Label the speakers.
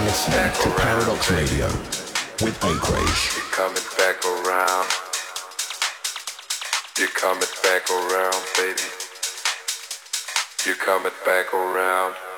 Speaker 1: listening to Paradox Radio with A-Craze.
Speaker 2: You're coming back around. You're coming back around, baby. You're coming back around.